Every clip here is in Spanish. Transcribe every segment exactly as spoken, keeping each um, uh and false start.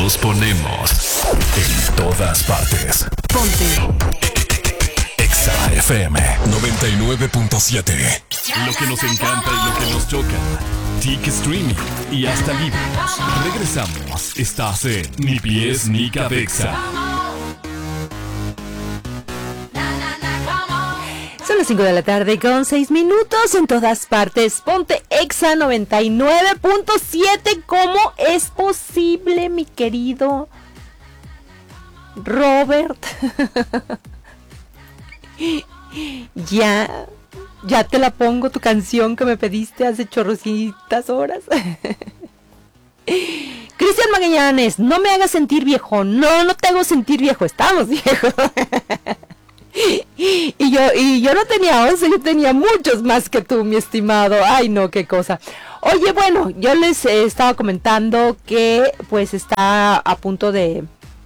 Nos ponemos en todas partes. Ponte Exa F M noventa y nueve punto siete. Lo que nos encanta y lo que nos choca. Tic Streaming y hasta libros. Regresamos. Estás en Ni Pies Ni Cabeza. Son las cinco de la tarde con seis minutos en todas partes. Ponte Exa noventa y nueve punto siete. ¿Cómo es posible, mi querido Robert? Ya, ya te la pongo, tu canción que me pediste hace chorrocitas horas. Cristian Magallanes, no me hagas sentir viejo. No, no te hago sentir viejo, estamos viejos. Y yo, y yo no tenía once, yo tenía muchos más que tú, mi estimado. Ay, no, qué cosa. Oye, bueno, yo les eh, estaba comentando que pues está a punto de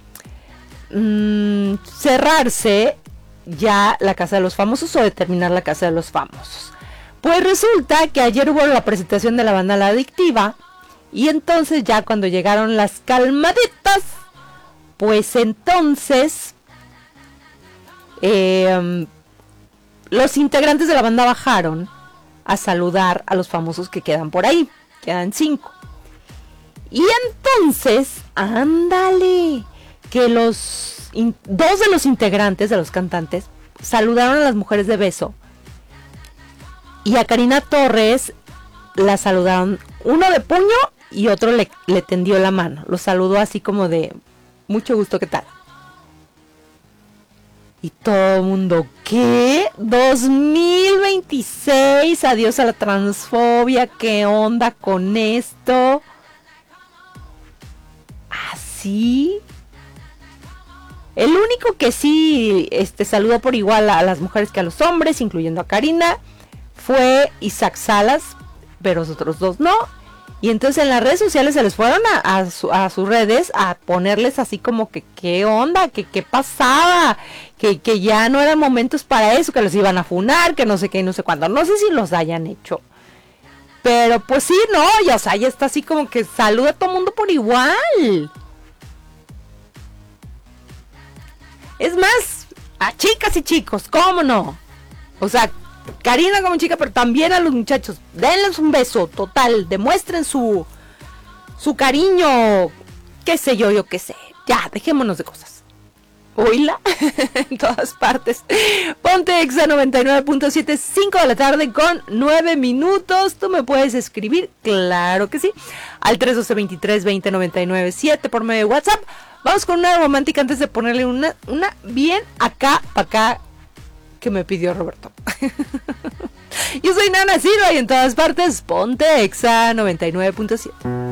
mmm, cerrarse ya la Casa de los Famosos o de terminar la Casa de los Famosos. Pues resulta que ayer hubo la presentación de la banda La Adictiva y entonces ya cuando llegaron las calmaditas, pues entonces Eh, los integrantes de la banda bajaron a saludar a los famosos que quedan por ahí. Quedan cinco. Y entonces, ándale, que los in, dos de los integrantes, de los cantantes, saludaron a las mujeres de beso. Y a Karina Torres la saludaron, uno de puño y otro le, le tendió la mano. Lo saludó así como de mucho gusto, ¿qué tal? Y todo el mundo, ¿qué? dos mil veintiséis, adiós a la transfobia, ¿qué onda con esto? ¿Así? El único que sí este, saludó por igual a, a las mujeres que a los hombres, incluyendo a Karina, fue Isaac Salas, pero los otros dos no. Y entonces en las redes sociales se les fueron a, a, su, a sus redes a ponerles así como que qué onda, que qué pasaba, que, que ya no eran momentos para eso, que los iban a funar, que no sé qué y no sé cuándo. No sé si los hayan hecho. Pero pues sí, no, ya, o sea, ya está así como que saluda a todo el mundo por igual. Es más, a chicas y chicos, ¿cómo no? O sea, Karina como chica, pero también a los muchachos, denles un beso, total, demuestren su su cariño, qué sé yo, yo qué sé, ya, dejémonos de cosas. Oíla, en todas partes. Ponte Exa noventa y nueve punto siete, cinco de la tarde con nueve minutos. Tú me puedes escribir, claro que sí, al tres doce veintitrés veinte noventa y nueve siete por medio de WhatsApp. Vamos con una romántica antes de ponerle una, una bien acá, para acá, que me pidió Roberto. Yo soy Nana Silva y en todas partes, ponte Exa noventa y nueve punto siete.